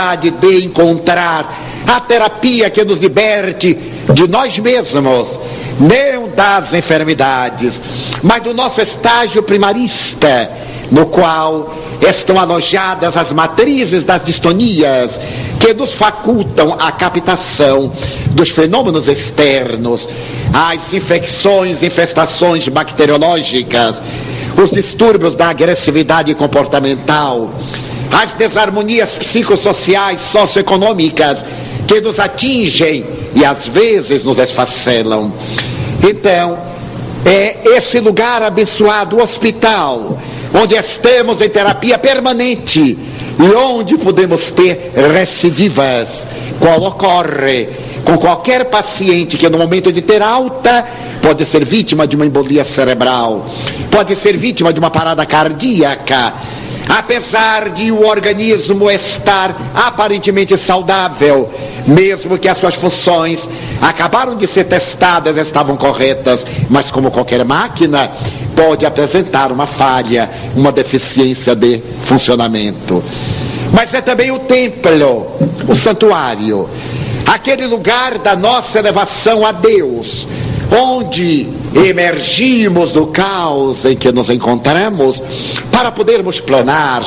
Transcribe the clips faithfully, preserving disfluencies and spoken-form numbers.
de encontrar a terapia que nos liberte de nós mesmos, não das enfermidades, mas do nosso estágio primarista, no qual estão alojadas as matrizes das distonias que nos facultam a captação dos fenômenos externos, as infecções, infestações bacteriológicas, os distúrbios da agressividade comportamental, as desarmonias psicossociais, socioeconômicas que nos atingem e às vezes nos esfacelam. Então, é esse lugar abençoado, o hospital, onde estamos em terapia permanente e onde podemos ter recidivas, qual ocorre com qualquer paciente que no momento de ter alta pode ser vítima de uma embolia cerebral, pode ser vítima de uma parada cardíaca, apesar de o organismo estar aparentemente saudável, mesmo que as suas funções acabaram de ser testadas, estavam corretas, mas como qualquer máquina, pode apresentar uma falha, uma deficiência de funcionamento. Mas é também o templo, o santuário, aquele lugar da nossa elevação a Deus, onde emergimos do caos em que nos encontramos para podermos planar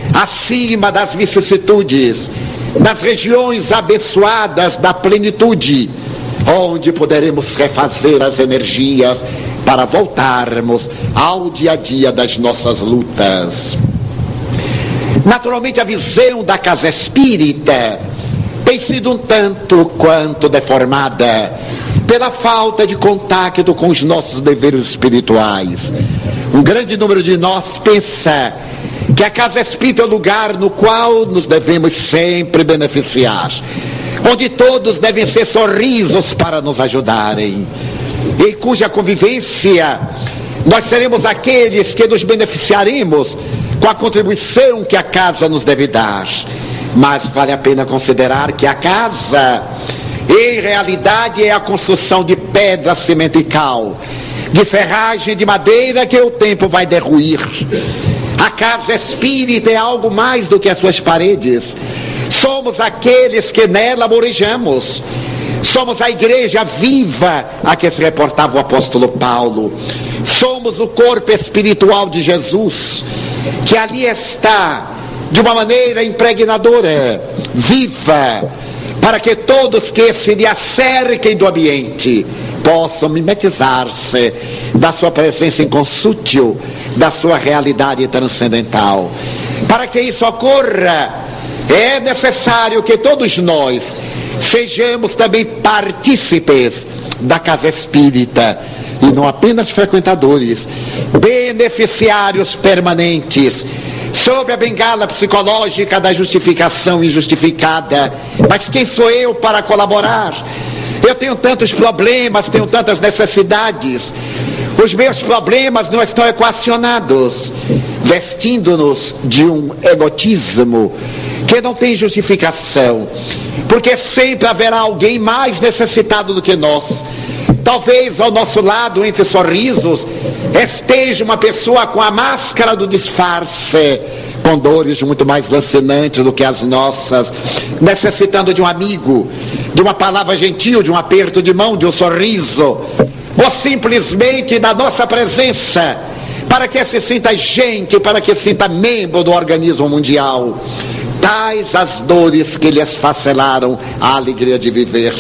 acima das vicissitudes, das regiões abençoadas da plenitude, onde poderemos refazer as energias para voltarmos ao dia a dia das nossas lutas. Naturalmente, a visão da casa espírita tem sido um tanto quanto deformada pela falta de contato com os nossos deveres espirituais. Um grande número de nós pensa que a casa espírita é o lugar no qual nos devemos sempre beneficiar, onde todos devem ser sorrisos para nos ajudarem, em cuja convivência nós seremos aqueles que nos beneficiaremos com a contribuição que a casa nos deve dar. Mas vale a pena considerar que a casa, em realidade, é a construção de pedra, cimento e cal, de ferragem de madeira que o tempo vai derruir. A casa espírita é algo mais do que as suas paredes. Somos aqueles que nela morejamos. Somos a igreja viva a que se reportava o apóstolo Paulo. Somos o corpo espiritual de Jesus, que ali está de uma maneira impregnadora, viva, para que todos que se lhe acerquem do ambiente possam mimetizar-se da sua presença inconsútil, da sua realidade transcendental. Para que isso ocorra, é necessário que todos nós sejamos também partícipes da casa espírita, e não apenas frequentadores, beneficiários permanentes, sob a bengala psicológica da justificação injustificada. Mas quem sou eu para colaborar? Eu tenho tantos problemas, tenho tantas necessidades. Os meus problemas não estão equacionados, vestindo-nos de um egotismo que não tem justificação, porque sempre haverá alguém mais necessitado do que nós. Talvez ao nosso lado, entre sorrisos, esteja uma pessoa com a máscara do disfarce, com dores muito mais lancinantes do que as nossas, necessitando de um amigo, de uma palavra gentil, de um aperto de mão, de um sorriso, ou simplesmente da nossa presença, para que se sinta gente, para que se sinta membro do organismo mundial. Tais as dores que lhe esfacelaram a alegria de viver.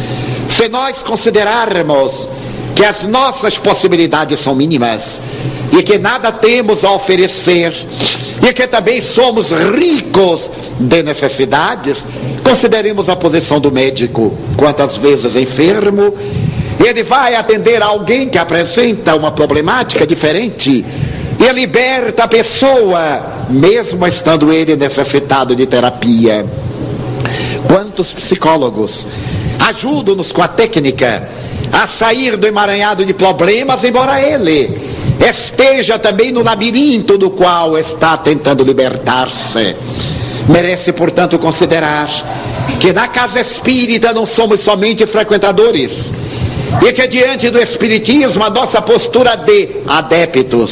Se nós considerarmos que as nossas possibilidades são mínimas e que nada temos a oferecer e que também somos ricos de necessidades, consideremos a posição do médico. Quantas vezes enfermo, ele vai atender a alguém que apresenta uma problemática diferente e liberta a pessoa, mesmo estando ele necessitado de terapia. Quantos psicólogos ajudam-nos com a técnica a sair do emaranhado de problemas, embora ele esteja também no labirinto do qual está tentando libertar-se. Merece, portanto, considerar que na casa espírita não somos somente frequentadores, e que diante do espiritismo a nossa postura de adeptos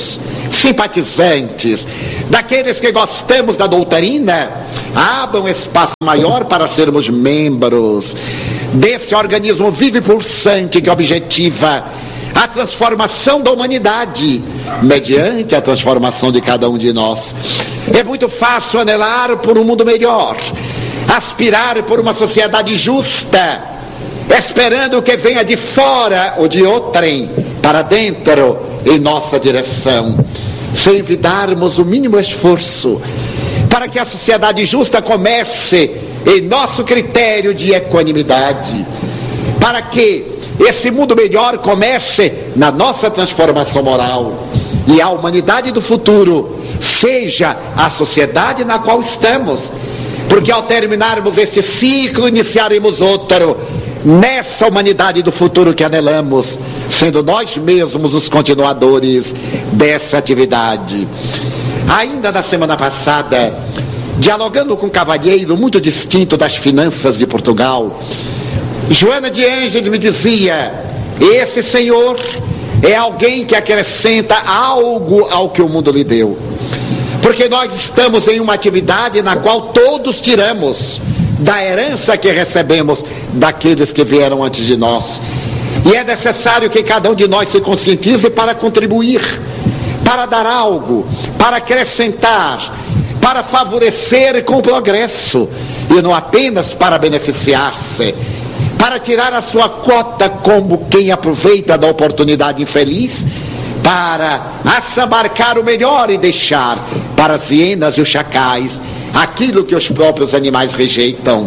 simpatizantes, daqueles que gostamos da doutrina, abram espaço maior para sermos membros desse organismo vivo e pulsante que objetiva a transformação da humanidade mediante a transformação de cada um de nós. É muito fácil anelar por um mundo melhor, aspirar por uma sociedade justa, esperando que venha de fora ou de outrem para dentro em nossa direção, sem evitarmos o mínimo esforço para que a sociedade justa comece em nosso critério de equanimidade, para que esse mundo melhor comece na nossa transformação moral e a humanidade do futuro seja a sociedade na qual estamos, porque ao terminarmos esse ciclo iniciaremos outro nessa humanidade do futuro que anelamos, sendo nós mesmos os continuadores dessa atividade. Ainda na semana passada, dialogando com um cavalheiro muito distinto das finanças de Portugal, Joana de Ângeles me dizia: esse senhor é alguém que acrescenta algo ao que o mundo lhe deu, porque nós estamos em uma atividade na qual todos tiramos da herança que recebemos daqueles que vieram antes de nós, e é necessário que cada um de nós se conscientize para contribuir, para dar algo, para acrescentar, para favorecer com o progresso, e não apenas para beneficiar-se, para tirar a sua cota como quem aproveita da oportunidade infeliz, para assabarcar o melhor e deixar para as hienas e os chacais aquilo que os próprios animais rejeitam.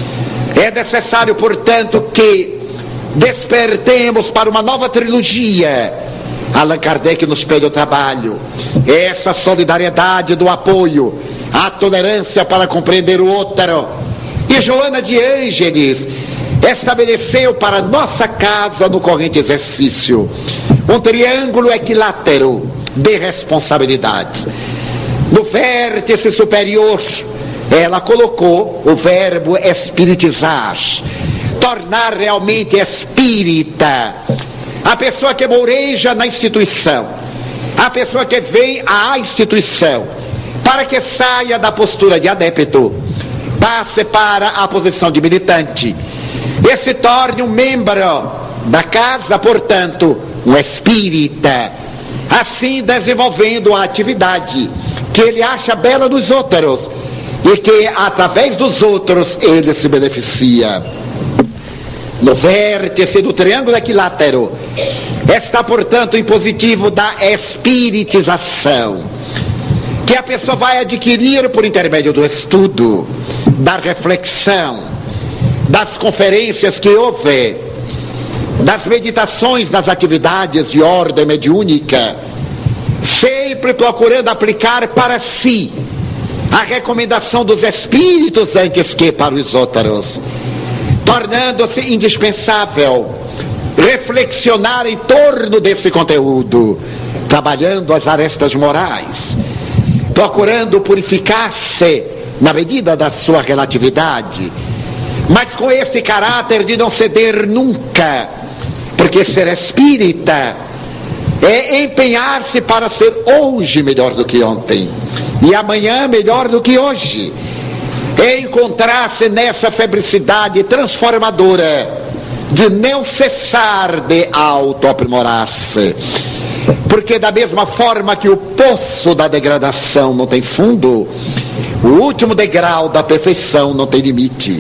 É necessário, portanto, que despertemos para uma nova trilogia. Allan Kardec nos pede o trabalho, essa solidariedade do apoio, a tolerância para compreender o outro. E Joana de Ângeles estabeleceu para nossa casa, no corrente exercício, um triângulo equilátero de responsabilidade. No vértice superior, ela colocou o verbo espiritizar, tornar realmente espírita a pessoa que moreja na instituição, a pessoa que vem à instituição, para que saia da postura de adepto, passe para a posição de militante e se torne um membro da casa, portanto, um espírita, assim desenvolvendo a atividade que ele acha bela nos outros e que através dos outros ele se beneficia. No vértice do triângulo equilátero está, portanto, o impositivo da espiritização, que a pessoa vai adquirir por intermédio do estudo, da reflexão, das conferências que houve, das meditações, das atividades de ordem mediúnica, sempre procurando aplicar para si a recomendação dos espíritos antes que para os outros, tornando-se indispensável reflexionar em torno desse conteúdo, trabalhando as arestas morais, procurando purificar-se na medida da sua relatividade, mas com esse caráter de não ceder nunca, porque ser espírita é empenhar-se para ser hoje melhor do que ontem e amanhã melhor do que hoje, é encontrar-se nessa febricidade transformadora de não cessar de auto-aprimorar-se, porque da mesma forma que o poço da degradação não tem fundo, o último degrau da perfeição não tem limite.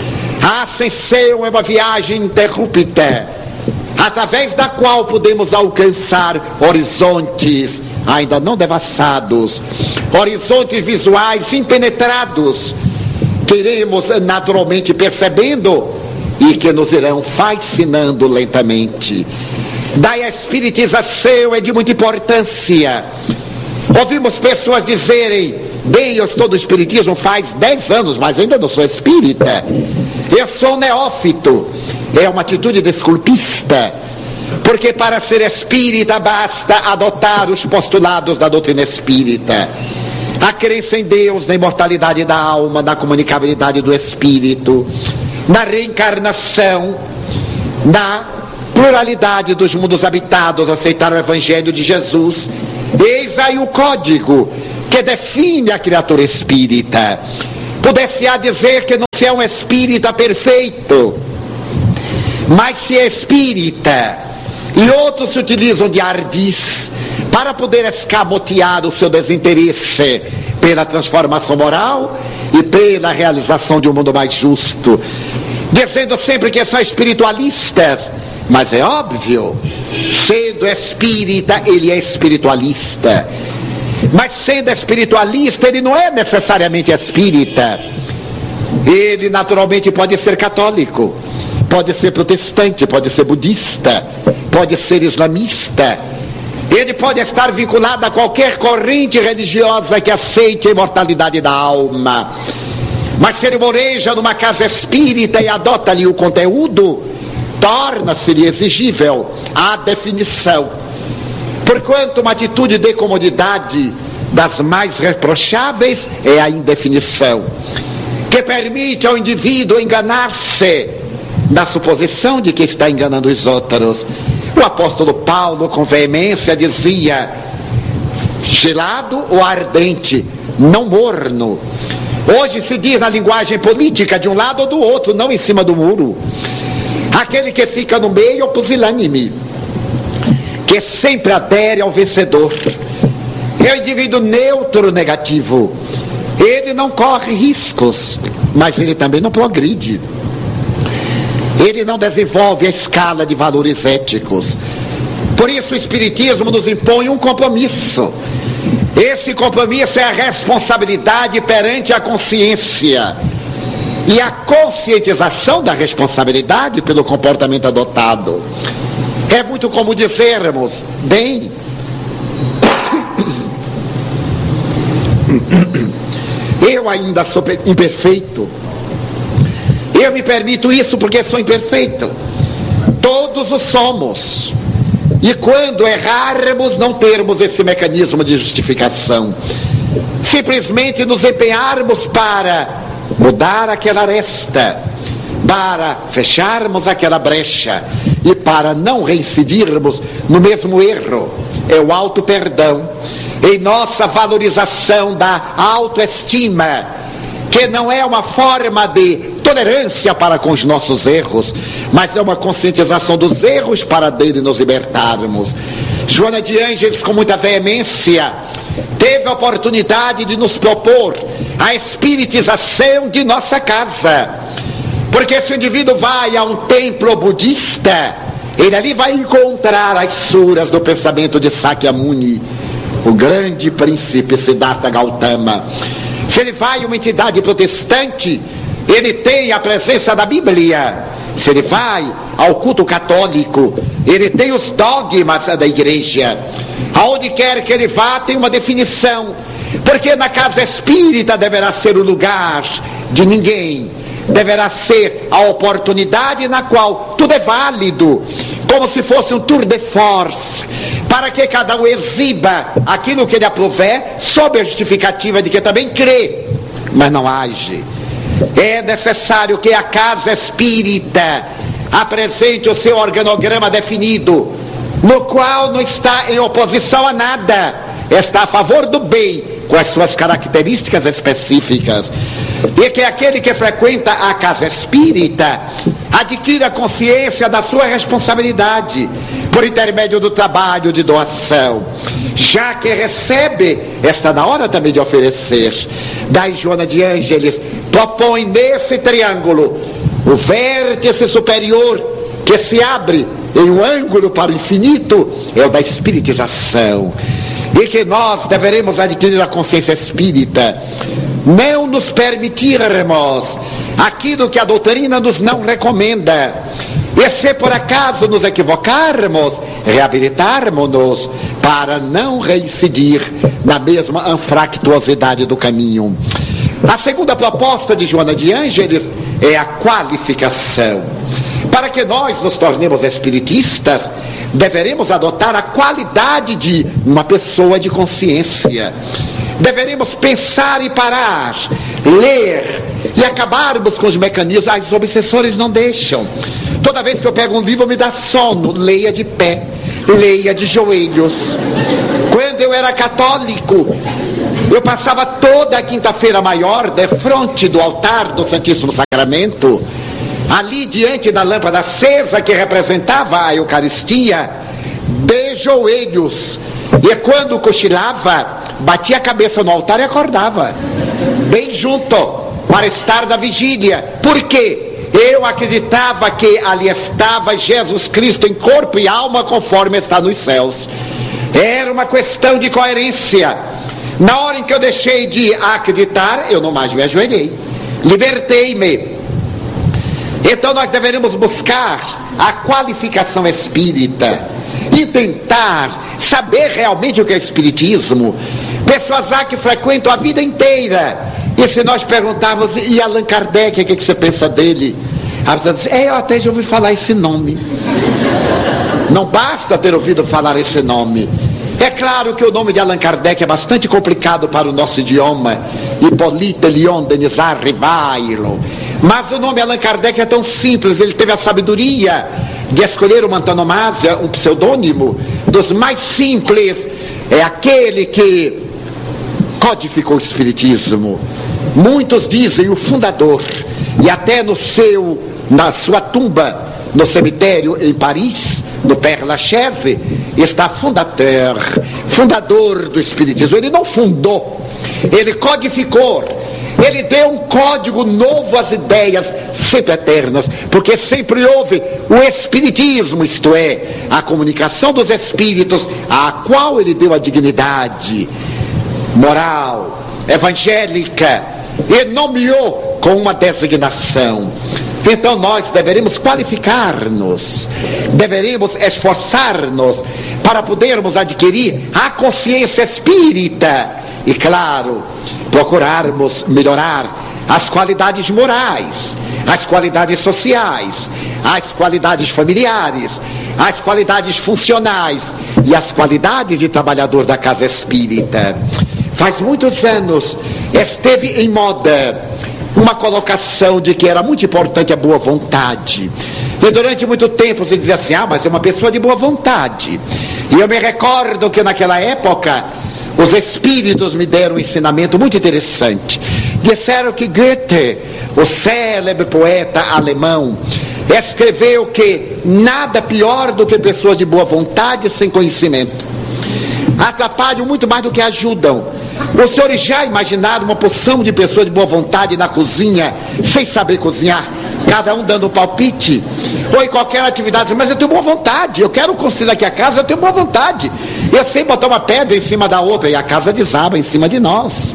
A ascensão é uma viagem interrupta, através da qual podemos alcançar horizontes ainda não devassados, horizontes visuais impenetrados, que iremos naturalmente percebendo e que nos irão fascinando lentamente. Da espiritização é de muita importância. Ouvimos pessoas dizerem: bem, eu estou no espiritismo faz dez anos, mas ainda não sou espírita. Eu sou neófito. É uma atitude desculpista, porque para ser espírita basta adotar os postulados da doutrina espírita: a crença em Deus, na imortalidade da alma, na comunicabilidade do espírito, na reencarnação, na pluralidade dos mundos habitados, aceitar o Evangelho de Jesus Eis aí o código que define a criatura espírita. Poder-se-á dizer que não se é um espírita perfeito, mas se é espírita, e outros se utilizam de ardis para poder escamotear o seu desinteresse pela transformação moral e pela realização de um mundo mais justo, dizendo sempre que são espiritualistas. Mas é óbvio, sendo espírita, ele é espiritualista. Mas sendo espiritualista, ele não é necessariamente espírita. Ele naturalmente pode ser católico, pode ser protestante, pode ser budista, pode ser islamista. Ele pode estar vinculado a qualquer corrente religiosa que aceite a imortalidade da alma. Mas se ele moreja numa casa espírita e adota ali o conteúdo, torna-se-lhe exigível a definição. Porquanto uma atitude de comodidade das mais reprocháveis é a indefinição, que permite ao indivíduo enganar-se na suposição de que está enganando os outros. O apóstolo Paulo, com veemência, dizia: gelado ou ardente, não morno. Hoje se diz na linguagem política de um lado ou do outro, não em cima do muro. Aquele que fica no meio é o pusilânime, que sempre adere ao vencedor. É o indivíduo neutro negativo. Ele não corre riscos, mas ele também não progride. Ele não desenvolve a escala de valores éticos. Por isso o Espiritismo nos impõe um compromisso. Esse compromisso é a responsabilidade perante a consciência e a conscientização da responsabilidade pelo comportamento adotado. É muito comum dizermos: bem, eu ainda sou imperfeito, eu me permito isso porque sou imperfeito. Todos o somos. E quando errarmos, não termos esse mecanismo de justificação, simplesmente nos empenharmos para mudar aquela aresta, para fecharmos aquela brecha e para não reincidirmos no mesmo erro. É o auto-perdão, em nossa valorização da autoestima, que não é uma forma de tolerância para com os nossos erros, mas é uma conscientização dos erros para dele nos libertarmos. Joana de Ângeles, com muita veemência, teve a oportunidade de nos propor a espiritização de nossa casa, porque se o indivíduo vai a um templo budista, ele ali vai encontrar as suras do pensamento de Sakyamuni, o grande príncipe Siddhartha Gautama. Se ele vai a uma entidade protestante, ele tem a presença da Bíblia. Se ele vai ao culto católico, ele tem os dogmas da igreja. Aonde quer que ele vá, tem uma definição, porque na casa espírita deverá ser o lugar de ninguém, deverá ser a oportunidade na qual tudo é válido, como se fosse um tour de force, para que cada um exiba aquilo que ele aprouver, sob a justificativa de que também crê, mas não age. É necessário que a casa espírita apresente o seu organograma definido, no qual não está em oposição a nada, está a favor do bem, com as suas características específicas. E que aquele que frequenta a casa espírita adquira consciência da sua responsabilidade por intermédio do trabalho de doação. Já que recebe, está na hora também de oferecer. Daí Joana de Ângeles propõe nesse triângulo o vértice superior que se abre em um ângulo para o infinito, é o da espiritização. E que nós deveremos adquirir a consciência espírita, não nos permitirmos aquilo que a doutrina nos não recomenda, e se por acaso nos equivocarmos, reabilitarmos-nos para não reincidir na mesma anfractuosidade do caminho. A segunda proposta de Joana de Ângeles é a qualificação. Para que nós nos tornemos espiritistas, deveremos adotar a qualidade de uma pessoa de consciência. Deveremos pensar e parar, ler e acabarmos com os mecanismos. Ah, os obsessores não deixam. Toda vez que eu pego um livro me dá sono. Leia de pé. leia de joelhos. Quando eu era católico, eu passava toda a quinta-feira maior de frente do altar do Santíssimo Sacramento, ali diante da lâmpada acesa que representava a Eucaristia, de joelhos. E quando cochilava, batia a cabeça no altar e acordava, bem junto, para estar na vigília. Por quê? Eu acreditava que ali estava Jesus Cristo em corpo e alma, conforme está nos céus. Era uma questão de coerência. Na hora em que eu deixei de acreditar, eu não mais me ajoelhei, libertei-me. Então nós deveríamos buscar a qualificação espírita e tentar saber realmente o que é espiritismo. Pessoas há que frequentam a vida inteira, e se nós perguntarmos, e Allan Kardec, o que, é que você pensa dele? A pessoa diz, é, eu até já ouvi falar esse nome. Não basta ter ouvido falar esse nome. É claro que o nome de Allan Kardec é bastante complicado para o nosso idioma, Hippolyte Léon Denisard Rivailo, mas o nome Allan Kardec é tão simples. Ele teve a sabedoria de escolher uma antonomasia, um pseudônimo dos mais simples. É aquele que codificou o espiritismo. Muitos dizem o fundador, e até no seu, na sua tumba no cemitério em Paris, no Père Lachaise, está fundateur, fundador do espiritismo. Ele não fundou, ele codificou, ele deu um código novo às ideias sempre eternas, porque sempre houve o espiritismo, isto é, a comunicação dos espíritos, a qual ele deu a dignidade moral, evangélica, e nomeou com uma designação. Então nós deveríamos qualificar-nos, deveríamos esforçar-nos para podermos adquirir a consciência espírita e, claro, procurarmos melhorar as qualidades morais, as qualidades sociais, as qualidades familiares, as qualidades funcionais e as qualidades de trabalhador da casa espírita. Faz muitos anos esteve em moda uma colocação de que era muito importante a boa vontade, e durante muito tempo se dizia assim, ah, mas é uma pessoa de boa vontade. E eu me recordo que naquela época os espíritos me deram um ensinamento muito interessante. Disseram que Goethe, o célebre poeta alemão, escreveu que nada pior do que pessoas de boa vontade sem conhecimento. Atrapalham muito mais do que ajudam. Os senhores já imaginaram uma porção de pessoas de boa vontade na cozinha, sem saber cozinhar, cada um dando um palpite, ou em qualquer atividade, mas eu tenho boa vontade, eu quero construir aqui a casa, eu tenho boa vontade, eu sei botar uma pedra em cima da outra, e a casa desaba em cima de nós.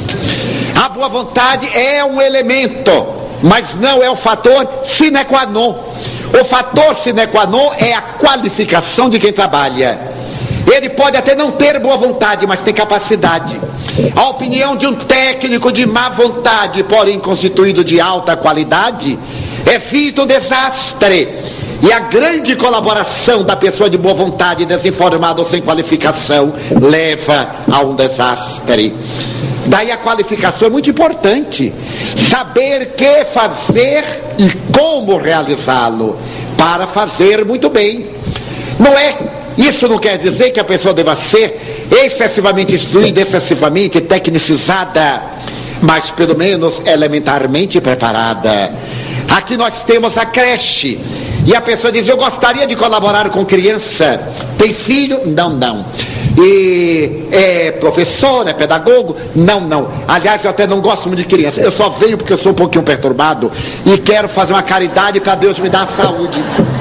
A boa vontade é um elemento, mas não é o fator sine qua non. O fator sine qua non é a qualificação de quem trabalha. Ele pode até não ter boa vontade, mas tem capacidade. A opinião de um técnico de má vontade, porém constituído de alta qualidade, evita um desastre. E a grande colaboração da pessoa de boa vontade, desinformada ou sem qualificação, leva a um desastre. Daí a qualificação é muito importante. Saber que fazer e como realizá-lo, para fazer muito bem. Não é... Isso não quer dizer que a pessoa deva ser excessivamente instruída, excessivamente tecnicizada, mas pelo menos elementarmente preparada. Aqui nós temos a creche, e a pessoa diz, eu gostaria de colaborar com criança. Tem filho? Não, não. E é professor, é pedagogo? Não, não. Aliás, eu até não gosto muito de criança. Eu só venho porque eu sou um pouquinho perturbado e quero fazer uma caridade para Deus me dar saúde.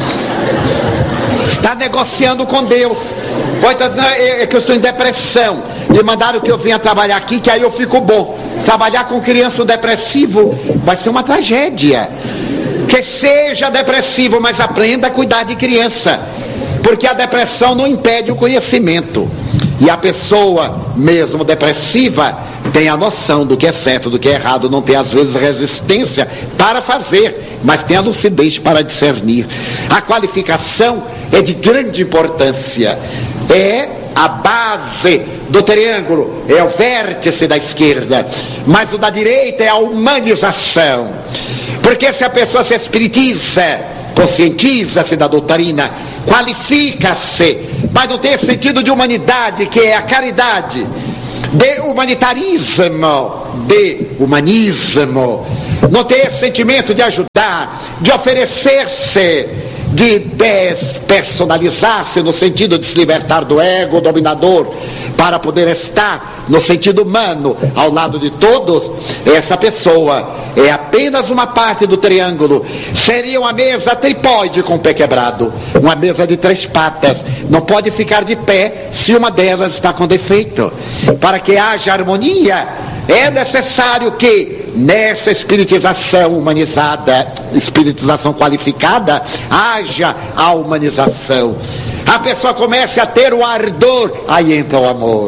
Está negociando com Deus. Pode estar dizendo, é que eu estou em depressão e mandaram que eu venha trabalhar aqui, que aí eu fico bom. Trabalhar com criança depressivo vai ser uma tragédia. Que seja depressivo, mas aprenda a cuidar de criança, porque a depressão não impede o conhecimento. E a pessoa mesmo depressiva tem a noção do que é certo, do que é errado, não tem às vezes resistência para fazer, mas tem a lucidez para discernir. A qualificação é de grande importância, é a base do triângulo, é o vértice da esquerda, mas o da direita é a humanização. Porque se a pessoa se espiritiza, conscientiza-se da doutrina, qualifica-se, mas não tem esse sentido de humanidade, que é a caridade, de humanitarismo, de humanismo. Não tem esse sentimento de ajudar, de oferecer-se, de despersonalizar-se, no sentido de se libertar do ego dominador, para poder estar no sentido humano ao lado de todos. Essa pessoa é apenas uma parte do triângulo. Seria uma mesa tripóide com o pé quebrado, uma mesa de três patas. Não pode ficar de pé se uma delas está com defeito. Para que haja harmonia, é necessário que nessa espiritização humanizada, espiritização qualificada, haja a humanização. A pessoa comece a ter o ardor, aí entra o amor.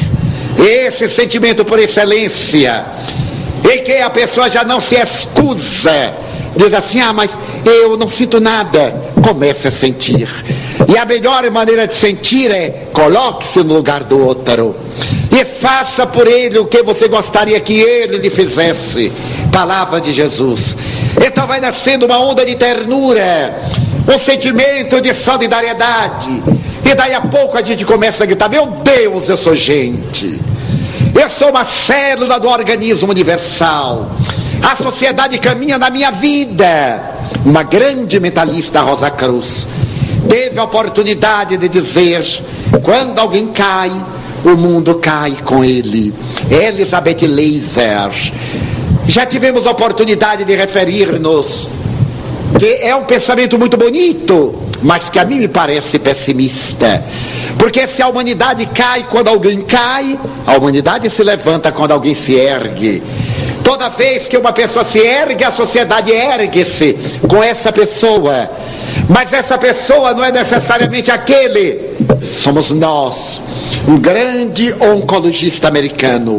Esse sentimento por excelência, em que a pessoa já não se excusa, diz assim: ah, mas eu não sinto nada. Comece a sentir. E a melhor maneira de sentir é: coloque-se no lugar do outro e faça por ele o que você gostaria que ele lhe fizesse. Palavra de Jesus. Então vai nascendo uma onda de ternura, um sentimento de solidariedade, e daí a pouco a gente começa a gritar: meu Deus, eu sou gente, eu sou uma célula do organismo universal, a sociedade caminha na minha vida. Uma grande mentalista, Rosa Cruz, teve a oportunidade de dizer: quando alguém cai, o mundo cai com ele. Elizabeth Laser. Já tivemos a oportunidade de referir-nos que é um pensamento muito bonito, mas que a mim me parece pessimista, porque se a humanidade cai quando alguém cai, a humanidade se levanta quando alguém se ergue. Toda vez que uma pessoa se ergue, a sociedade ergue-se com essa pessoa, mas essa pessoa não é necessariamente aquele, somos nós. Um grande oncologista americano,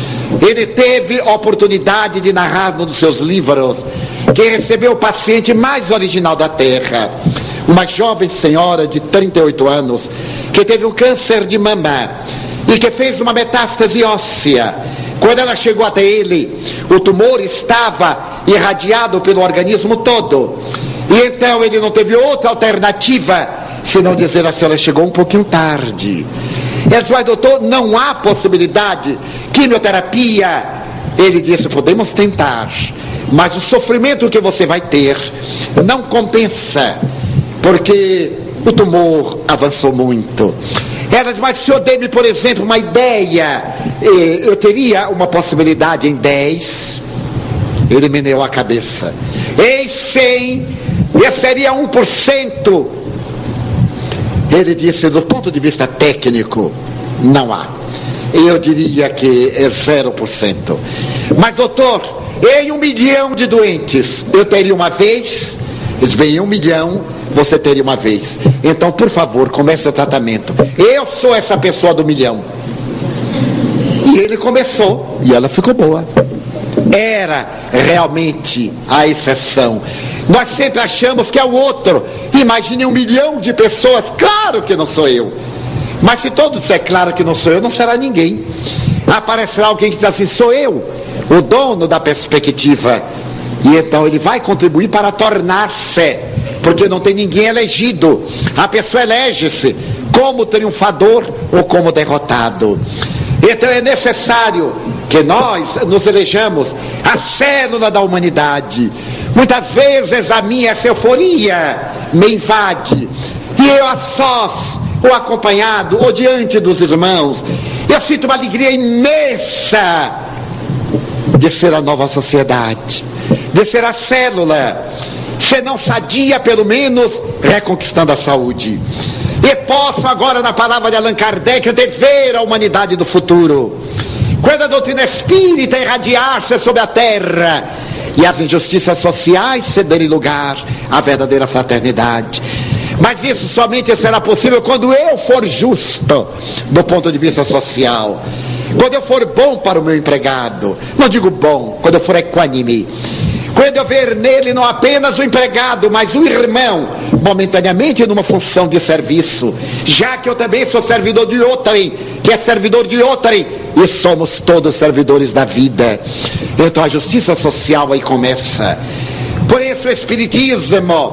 ele teve a oportunidade de narrar num dos seus livros que recebeu o paciente mais original da Terra, uma jovem senhora de trinta e oito anos, que teve um câncer de mama e que fez uma metástase óssea. Quando ela chegou até ele, o tumor estava irradiado pelo organismo todo, e então ele não teve outra alternativa senão dizer: a senhora chegou um pouquinho tarde. Ela disse: mas doutor, não há possibilidade, quimioterapia? Ele disse: podemos tentar, mas o sofrimento que você vai ter não compensa, porque o tumor avançou muito. Ela disse: mas o senhor dê-me, por exemplo, uma ideia, eu teria uma possibilidade em dez. Ele meneou a cabeça. Em cem, esse seria um por cento. Ele disse: do ponto de vista técnico, não há. Eu diria que é zero por cento. Mas doutor, em um milhão de doentes, eu teria uma vez? Ele disse: bem, em um milhão você teria uma vez. Então, por favor, comece o tratamento. Eu sou essa pessoa do milhão. E ele começou, e ela ficou boa. Era realmente a exceção. Nós sempre achamos que é o outro. Imagine um milhão de pessoas. Claro que não sou eu. Mas se todos disser claro que não sou eu, não será ninguém. Aparecerá alguém que diz assim: sou eu, o dono da perspectiva. E então ele vai contribuir para tornar-se, porque não tem ninguém elegido. A pessoa elege-se como triunfador ou como derrotado. Então é necessário que nós nos elejamos a célula da humanidade. Muitas vezes a minha essa euforia me invade, e eu a sós, ou acompanhado, ou diante dos irmãos, eu sinto uma alegria imensa de ser a nova sociedade, de ser a célula, se não sadia, pelo menos reconquistando a saúde. E posso agora, na palavra de Allan Kardec, dever à humanidade do futuro, quando a doutrina espírita irradiar-se sobre a terra e as injustiças sociais cederem lugar à verdadeira fraternidade. Mas isso somente será possível quando eu for justo do ponto de vista social, quando eu for bom para o meu empregado. Não digo bom, quando eu for equânime, quando eu ver nele não apenas o empregado, mas o irmão, momentaneamente numa função de serviço, já que eu também sou servidor de outrem, que é servidor de outrem, e somos todos servidores da vida. Então a justiça social aí começa. Por isso o Espiritismo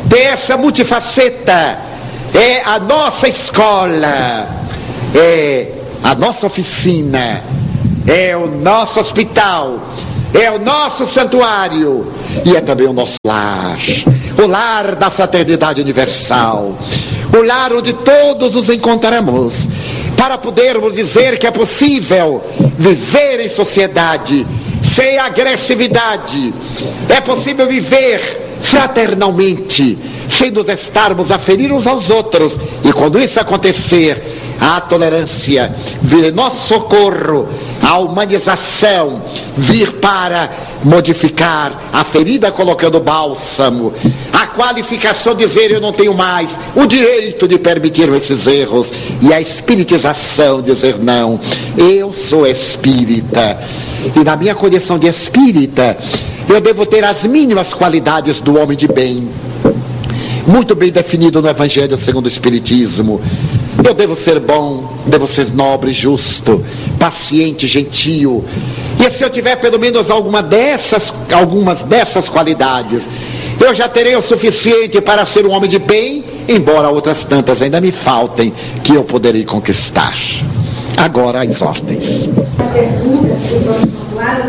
tem essa multifaceta, é a nossa escola, é a nossa oficina, é o nosso hospital, é o nosso santuário e é também o nosso lar, o lar da fraternidade universal, o lar onde todos nos encontramos, para podermos dizer que é possível viver em sociedade sem agressividade, é possível viver fraternalmente, sem nos estarmos a ferir uns aos outros, e quando isso acontecer, a tolerância vir em nosso socorro, a humanização vir para modificar a ferida colocando bálsamo, a qualificação dizer eu não tenho mais o direito de permitir esses erros, e a espiritização dizer não, eu sou espírita, e na minha condição de espírita eu devo ter as mínimas qualidades do homem de bem, muito bem definido no Evangelho segundo o Espiritismo. Eu devo ser bom, devo ser nobre, justo, paciente, gentil. E se eu tiver pelo menos alguma dessas, algumas dessas qualidades, eu já terei o suficiente para ser um homem de bem, embora outras tantas ainda me faltem, que eu poderei conquistar. Agora as ordens. As perguntas que foram formuladas,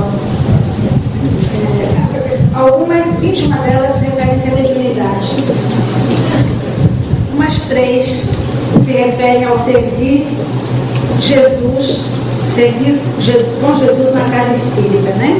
é, algumas, vinte e uma delas referem-se à mediunidade. Umas três se referem ao servir Jesus, servir Jesus, com Jesus na casa espírita, né?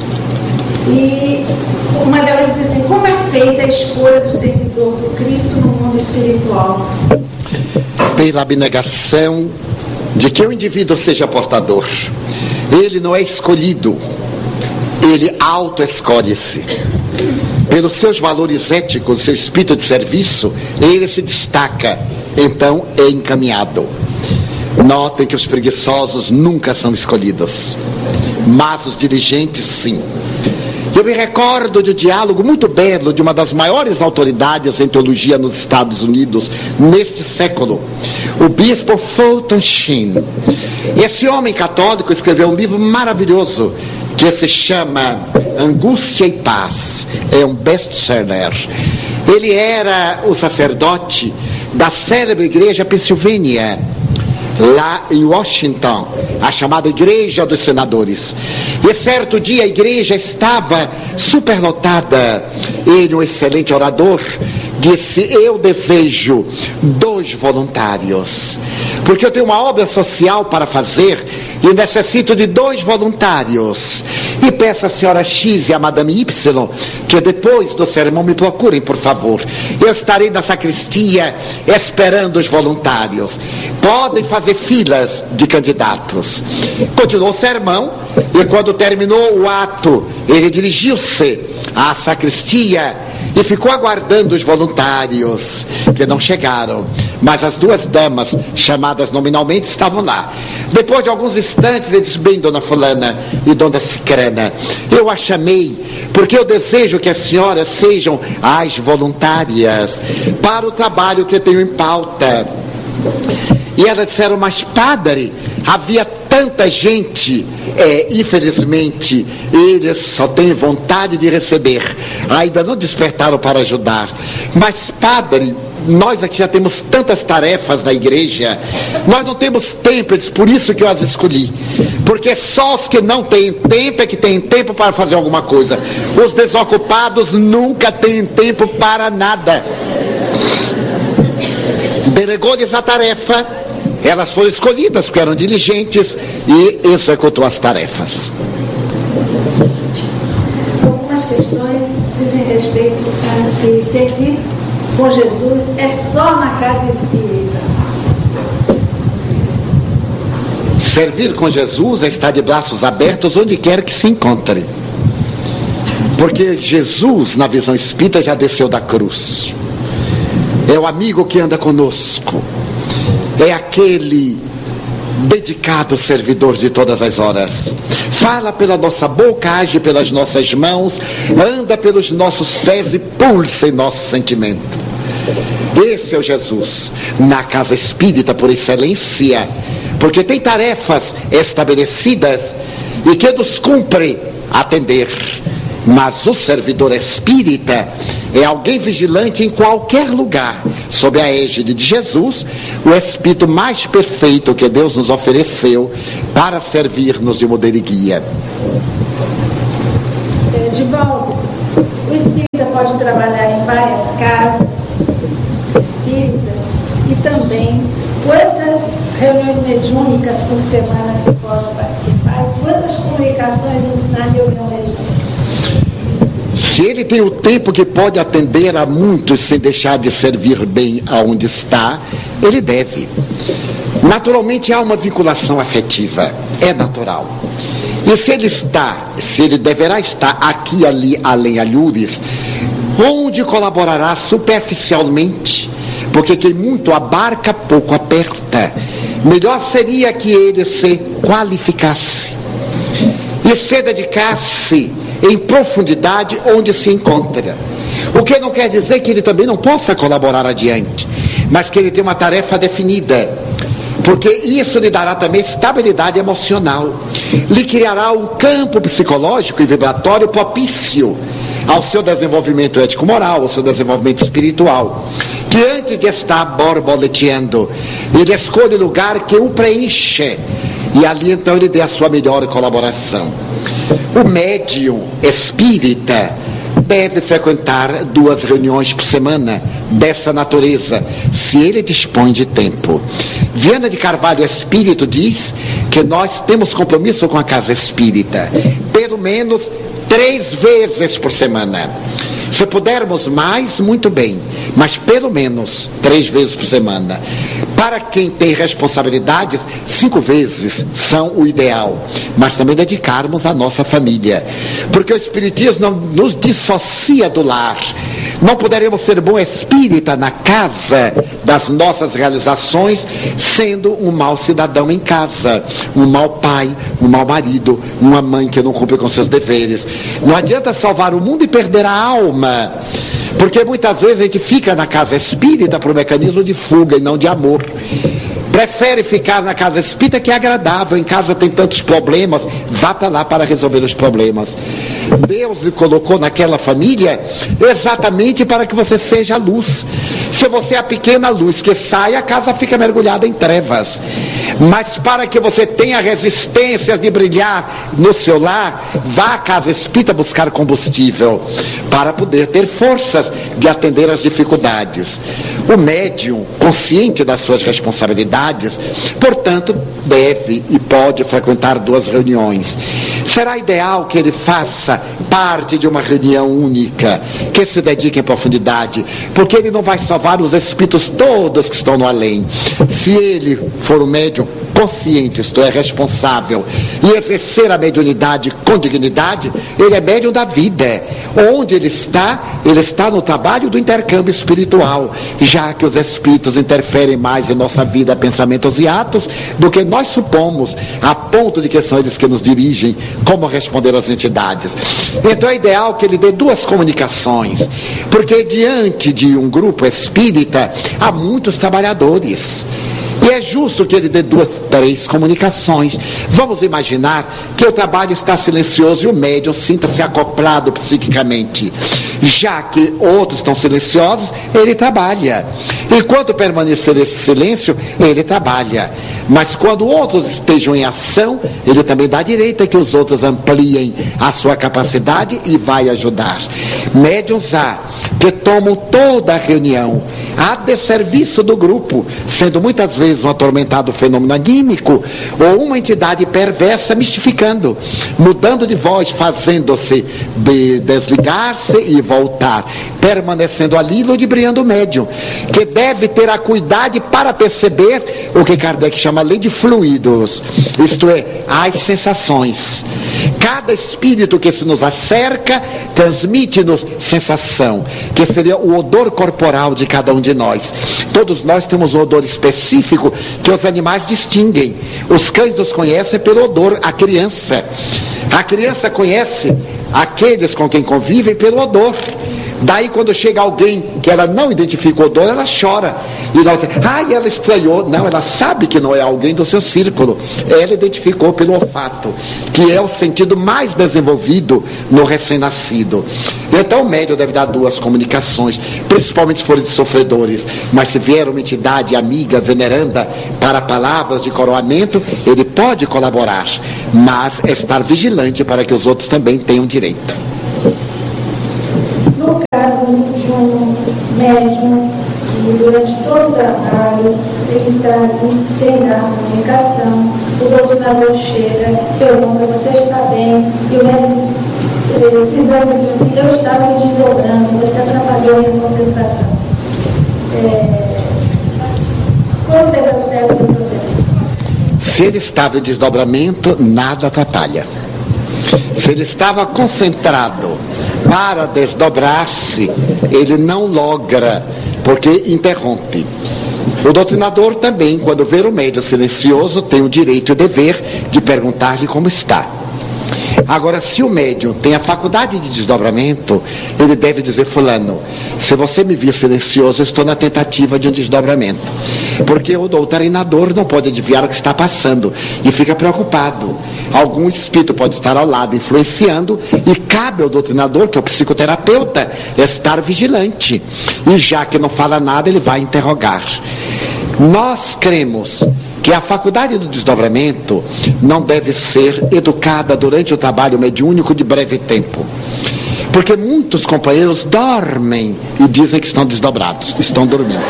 E uma delas diz assim: como é feita a escolha do servidor do Cristo no mundo espiritual? Pela abnegação de que o indivíduo seja portador. Ele não é escolhido, ele auto-escolhe-se. Pelos seus valores éticos, seu espírito de serviço, ele se destaca, então é encaminhado. Notem que os preguiçosos nunca são escolhidos, mas os diligentes sim. Eu me recordo de um diálogo muito belo de uma das maiores autoridades em teologia nos Estados Unidos neste século, o bispo Fulton Sheen. Esse homem católico escreveu um livro maravilhoso que se chama Angústia e Paz. É um best-seller. Ele era o sacerdote da célebre igreja Pensilvânia, lá em Washington, a chamada Igreja dos Senadores. E certo dia a igreja estava superlotada. Ele, um excelente orador, disse: eu desejo dois voluntários, porque eu tenho uma obra social para fazer e necessito de dois voluntários. E peço à senhora X e à madame Y que depois do sermão me procurem, por favor. Eu estarei na sacristia esperando os voluntários. Podem fazer filas de candidatos. Continuou o sermão e quando terminou o ato, ele dirigiu-se à sacristia e ficou aguardando os voluntários, que não chegaram, mas as duas damas, chamadas nominalmente, estavam lá. Depois de alguns instantes, ele disse: bem, dona fulana e dona cicrana, eu a chamei porque eu desejo que as senhoras sejam as voluntárias para o trabalho que eu tenho em pauta. E elas disseram: mas padre, havia tanta gente. É, infelizmente, eles só têm vontade de receber, ainda não despertaram para ajudar. Mas padre, nós aqui já temos tantas tarefas na igreja, nós não temos tempo. Eu disse: por isso que eu as escolhi, porque só os que não têm tempo é que têm tempo para fazer alguma coisa. Os desocupados nunca têm tempo para nada. Delegou-lhes a tarefa, elas foram escolhidas porque eram diligentes e executou as tarefas. Algumas questões dizem respeito a se servir com Jesus é só na casa espírita. Servir com Jesus é estar de braços abertos onde quer que se encontre. Porque Jesus, na visão espírita, já desceu da cruz. É o amigo que anda conosco. É aquele dedicado servidor de todas as horas. Fala pela nossa boca, age pelas nossas mãos, anda pelos nossos pés e pulsa em nosso sentimento. Esse é o Jesus na casa espírita por excelência, porque tem tarefas estabelecidas e que nos cumpre atender. Mas o servidor espírita É alguém vigilante em qualquer lugar, sob a égide de Jesus, o Espírito mais perfeito que Deus nos ofereceu para servir-nos de modelo e guia. Edivaldo, o espírita pode trabalhar em várias casas espíritas e também quantas reuniões mediúnicas por semana se pode participar e quantas comunicações na reunião mediúnica? Se ele tem o tempo que pode atender a muitos sem deixar de servir bem aonde está, ele deve. Naturalmente há uma vinculação afetiva, é natural. E se ele está, se ele deverá estar aqui, ali, além, alhures, onde colaborará superficialmente, porque quem muito abarca, pouco aperta. Melhor seria que ele se qualificasse e se dedicasse em profundidade onde se encontra. O que não quer dizer que ele também não possa colaborar adiante, mas que ele tenha uma tarefa definida, porque isso lhe dará também estabilidade emocional, lhe criará um campo psicológico e vibratório propício ao seu desenvolvimento ético-moral, ao seu desenvolvimento espiritual, que antes de estar borboleteando, ele escolhe o lugar que o preenche, e ali então ele dê a sua melhor colaboração. O médium espírita deve frequentar duas reuniões por semana dessa natureza, se ele dispõe de tempo. Viana de Carvalho Espírito diz que nós temos compromisso com a casa espírita, pelo menos três vezes por semana. Se pudermos mais, muito bem, mas pelo menos três vezes por semana. Para quem tem responsabilidades, cinco vezes são o ideal, mas também dedicarmos à nossa família, porque o Espiritismo não nos dissocia do lar. Não poderemos ser bom espírita na casa das nossas realizações, sendo um mau cidadão em casa, um mau pai, um mau marido, uma mãe que não cumpre com seus deveres. Não adianta salvar o mundo e perder a alma, porque muitas vezes a gente fica na casa espírita por um mecanismo de fuga e não de amor. Prefere ficar na casa espírita, que é agradável. Em casa tem tantos problemas, vá para lá para resolver os problemas. Deus lhe colocou naquela família exatamente para que você seja a luz. Se você é a pequena luz que sai, a casa fica mergulhada em trevas. Mas para que você tenha resistências de brilhar no seu lar, vá à casa espírita buscar combustível para poder ter forças de atender às dificuldades. O médium, consciente das suas responsabilidades, portanto, deve e pode frequentar duas reuniões. Será ideal que ele faça parte de uma reunião única, que se dedique em profundidade, porque ele não vai salvar os espíritos todos que estão no além. Se ele for um médium consciente, isto é, responsável, e exercer a mediunidade com dignidade, ele é médium da vida. Onde ele está, ele está no trabalho do intercâmbio espiritual, já que os espíritos interferem mais em nossa vida, pensamentos e atos, do que nós supomos, a ponto de que são eles que nos dirigem, como responder às entidades. Então é ideal que ele dê duas comunicações, porque diante de um grupo espírita há muitos trabalhadores. E é justo que ele dê duas, três comunicações. Vamos imaginar que o trabalho está silencioso e o médium sinta-se acoplado psiquicamente. Já que outros estão silenciosos, ele trabalha. Enquanto permanecer esse silêncio, ele trabalha. Mas quando outros estejam em ação, ele também dá direito a que os outros ampliem a sua capacidade e vai ajudar. Médiuns há que tomam toda a reunião a desserviço do grupo, sendo muitas vezes um atormentado fenômeno anímico ou uma entidade perversa mistificando, mudando de voz, fazendo-se de desligar-se e voltar, permanecendo ali, ludibriando o médium, que deve ter a cuidade para perceber o que Kardec chama lei de fluidos, isto é, as sensações. Cada espírito que se nos acerca transmite-nos sensação, que seria o odor corporal de cada um de nós. Todos nós temos um odor específico que os animais distinguem. Os cães nos conhecem pelo odor, a criança. A criança conhece aqueles com quem convivem pelo odor. Daí quando chega alguém que ela não identifica o odor, ela chora. E nós dizemos, ah, ela estranhou. Não, ela sabe que não é alguém do seu círculo. Ela identificou pelo olfato, que é o sentido mais desenvolvido no recém-nascido. Então o médium deve dar duas comunicações, principalmente se forem de sofredores. Mas se vier uma entidade amiga, veneranda, para palavras de coroamento, ele pode colaborar, mas estar vigilante para que os outros também tenham direito. No caso de um médium que durante todo o trabalho ele está ali sem dar comunicação, o doutrinador chega, pergunta, você está bem? E o médium precisando diz assim, eu estava me desdobrando, você atrapalhou a minha concentração. É, como deve, deve ser procedido? Se ele estava em desdobramento, nada atrapalha. Se ele estava concentrado para desdobrar-se, ele não logra, porque interrompe. O doutrinador também, quando ver o médium silencioso, tem o direito e o dever de perguntar-lhe como está. Agora, se o médium tem a faculdade de desdobramento, ele deve dizer, fulano, se você me vir silencioso, eu estou na tentativa de um desdobramento. Porque o doutrinador não pode adivinhar o que está passando e fica preocupado. Algum espírito pode estar ao lado influenciando e cabe ao doutrinador, que é o psicoterapeuta, estar vigilante. E já que não fala nada, ele vai interrogar. Nós cremos que a faculdade do desdobramento não deve ser educada durante o trabalho mediúnico de breve tempo. Porque muitos companheiros dormem e dizem que estão desdobrados, estão dormindo.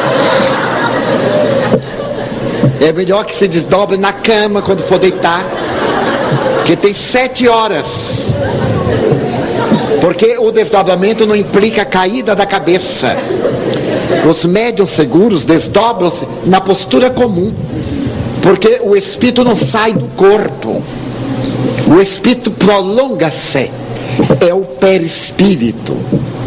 É melhor que se desdobre na cama quando for deitar, que tem sete horas. Porque o desdobramento não implica a caída da cabeça. Os médiuns seguros desdobram-se na postura comum. Porque o espírito não sai do corpo. O espírito prolonga-se. É o perispírito.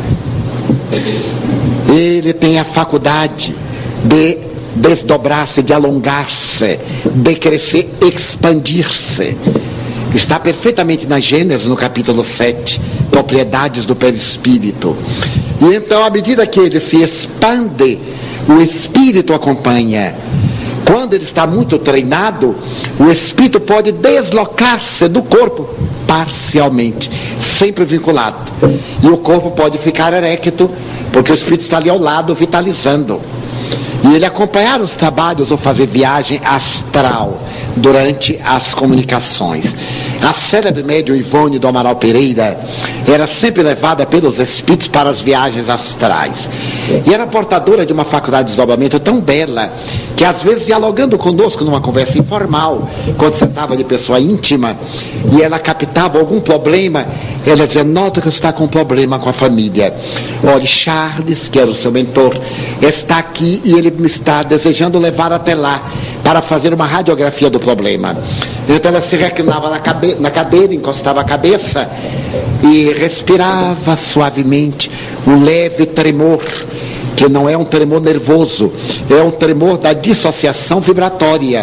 Ele tem a faculdade de desdobrar-se, de alongar-se, de crescer, expandir-se. Está perfeitamente na Gênesis, no capítulo sete, propriedades do perispírito. E então, à medida que ele se expande, o espírito acompanha. Quando ele está muito treinado, o espírito pode deslocar-se do corpo parcialmente, sempre vinculado. E o corpo pode ficar erecto, porque o espírito está ali ao lado, vitalizando. E ele acompanhar os trabalhos ou fazer viagem astral durante as comunicações. A célebre médium Ivone do Amaral Pereira era sempre levada pelos espíritos para as viagens astrais. E era portadora de uma faculdade de desdobramento tão bela, que às vezes dialogando conosco numa conversa informal, quando sentava de pessoa íntima, e ela captava algum problema, ela dizia, nota que está com um problema com a família. Olha, Charles, que era o seu mentor, está aqui e ele me está desejando levar até lá para fazer uma radiografia do problema. Então ela se reclinava na, cabe- na cadeira, encostava a cabeça e respirava suavemente, um leve tremor, que não é um tremor nervoso, é um tremor da dissociação vibratória.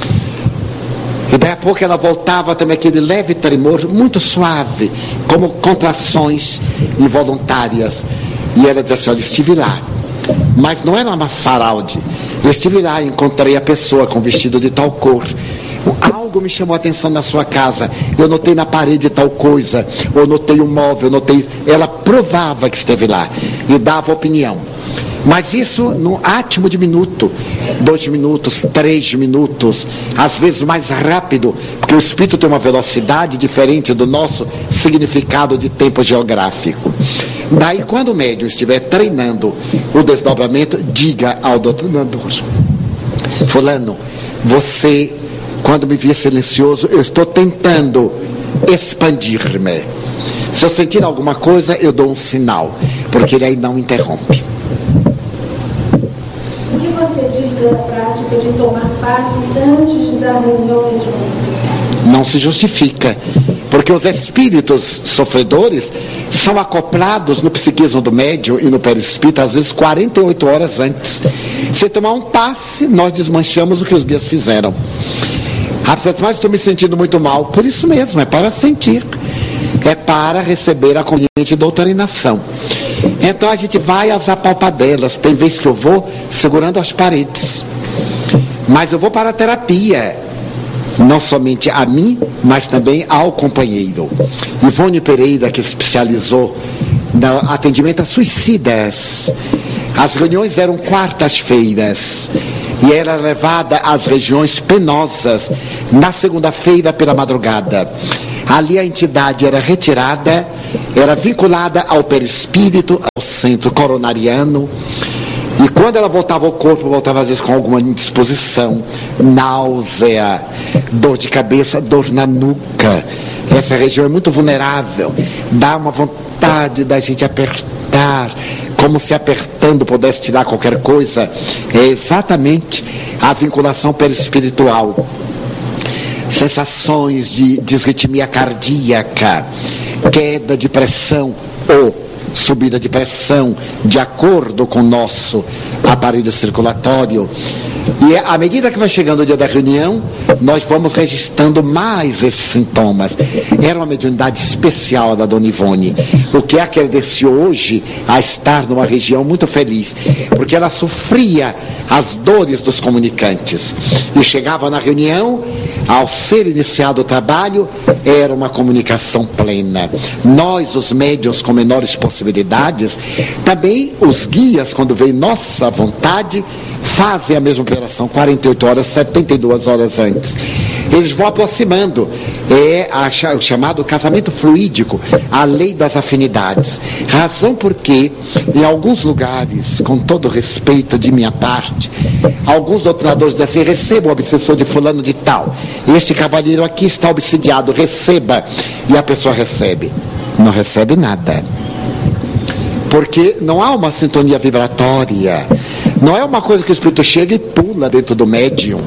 E daí a pouco ela voltava também aquele leve tremor, muito suave, como contrações involuntárias. E ela dizia assim, olha, estive lá, mas não era uma faralde. Eu estive lá e encontrei a pessoa com vestido de tal cor. Algo me chamou a atenção na sua casa. Eu notei na parede tal coisa, ou notei um móvel, notei... Ela provava que esteve lá e dava opinião. Mas isso no átimo de minuto, dois minutos, três minutos, às vezes mais rápido, porque o espírito tem uma velocidade diferente do nosso significado de tempo geográfico. Daí, quando o médium estiver treinando o desdobramento, diga ao doutrinador, fulano, você, quando me vir silencioso, eu estou tentando expandir-me. Se eu sentir alguma coisa, eu dou um sinal, porque ele aí não interrompe. O que você diz da prática de tomar passe antes de dar reunião mediúnica? Não se justifica, porque os espíritos sofredores são acoplados no psiquismo do médium e no perispírito, às vezes quarenta e oito horas antes. Se tomar um passe, nós desmanchamos o que os guias fizeram. Ah, mas estou me sentindo muito mal. Por isso mesmo, é para sentir. É para receber a conveniente doutrinação. Então a gente vai às apalpadelas. Tem vezes que eu vou segurando as paredes. Mas eu vou para a terapia. Não somente a mim, mas também ao companheiro. Ivone Pereira, que se especializou no atendimento a suicidas. As reuniões eram quartas-feiras e era levada às regiões penosas na segunda-feira pela madrugada. Ali a entidade era retirada, era vinculada ao perispírito, ao centro coronariano. E quando ela voltava ao corpo, voltava às vezes com alguma indisposição, náusea, dor de cabeça, dor na nuca. Essa região é muito vulnerável, dá uma vontade da gente apertar, como se apertando pudesse tirar qualquer coisa. É exatamente a vinculação perispiritual. Sensações de disritmia cardíaca, queda de pressão ou subida de pressão, de acordo com o nosso aparelho circulatório. E à medida que vai chegando o dia da reunião, nós vamos registrando mais esses sintomas. Era uma mediunidade especial da Dona Ivone, o que a credenciou hoje a estar numa região muito feliz, porque ela sofria as dores dos comunicantes. E chegava na reunião, ao ser iniciado o trabalho, era uma comunicação plena. Nós, os médiuns com menores possibilidades, também os guias, quando vem nossa vontade, fazem a mesma operação, quarenta e oito horas, setenta e duas horas antes. Eles vão aproximando. É a, o chamado casamento fluídico, a lei das afinidades. Razão porque, em alguns lugares, com todo respeito de minha parte, alguns doutrinadores dizem assim: receba o obsessor de fulano de tal. Este cavalheiro aqui está obsidiado, receba. E a pessoa recebe. Não recebe nada. Porque não há uma sintonia vibratória. Não é uma coisa que o espírito chega e pula dentro do médium.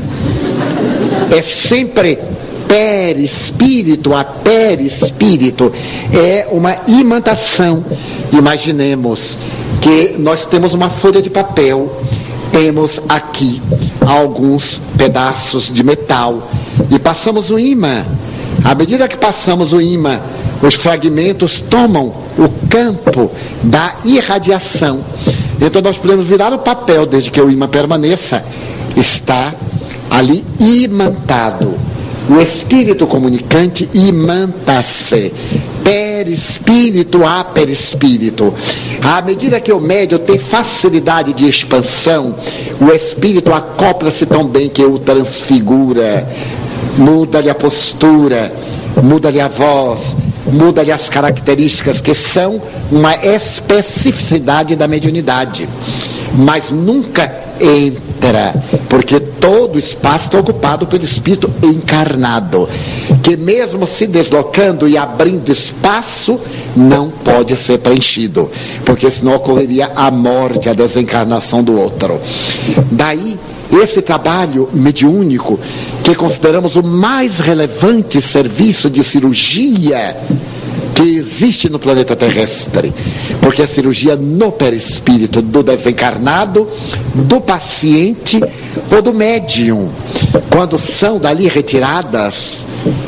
É sempre perispírito a perispírito. É uma imantação. Imaginemos que nós temos uma folha de papel, temos aqui alguns pedaços de metal e passamos o ímã. À medida que passamos o ímã, os fragmentos tomam o campo da irradiação. Então nós podemos virar o papel, desde que o ímã permaneça, está ali imantado. O espírito comunicante imanta-se, perispírito a perispírito. À medida que o médium tem facilidade de expansão, o espírito acopla-se tão bem que o transfigura, muda-lhe a postura, muda-lhe a voz, muda-lhe as características que são uma especificidade da mediunidade. Mas nunca entra, porque todo o espaço está ocupado pelo espírito encarnado, que mesmo se deslocando e abrindo espaço, não pode ser preenchido, porque senão ocorreria a morte, a desencarnação do outro. Daí esse trabalho mediúnico, que consideramos o mais relevante serviço de cirurgia que existe no planeta terrestre, porque a cirurgia no perispírito do desencarnado, do paciente ou do médium, quando são dali retiradas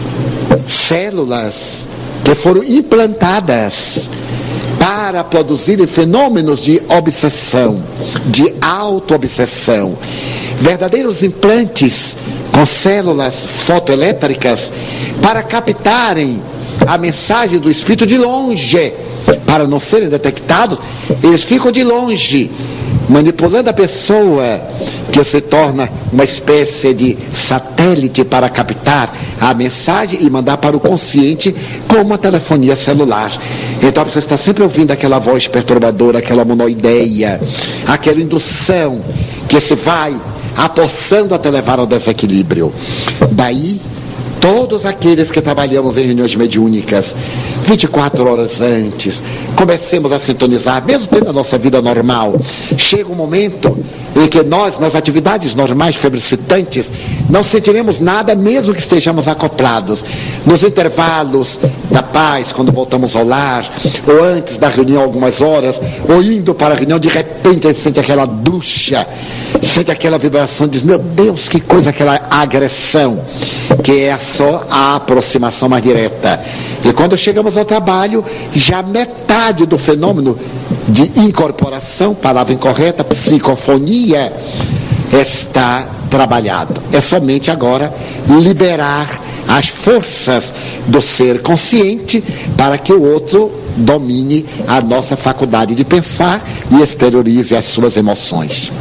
células que foram implantadas para produzirem fenômenos de obsessão, de auto-obsessão, verdadeiros implantes com células fotoelétricas para captarem a mensagem do espírito de longe, para não serem detectados. Eles ficam de longe, manipulando a pessoa, que se torna uma espécie de satélite para captar a mensagem e mandar para o consciente como uma telefonia celular. Então você está sempre ouvindo aquela voz perturbadora, aquela monoideia, aquela indução que se vai apossando até levar ao desequilíbrio. Daí, todos aqueles que trabalhamos em reuniões mediúnicas, vinte e quatro horas antes, comecemos a sintonizar, mesmo tendo a nossa vida normal. Chega um momento em que nós, nas atividades normais febricitantes, não sentiremos nada, mesmo que estejamos acoplados. Nos intervalos da paz, quando voltamos ao lar, ou antes da reunião algumas horas, ou indo para a reunião, de repente a gente sente aquela ducha, sente aquela vibração, diz: meu Deus, que coisa, aquela agressão, que é só a aproximação mais direta. E quando chegamos ao trabalho, já metade do fenômeno de incorporação, palavra incorreta, psicofonia, está trabalhado. É somente agora liberar as forças do ser consciente para que o outro domine a nossa faculdade de pensar e exteriorize as suas emoções.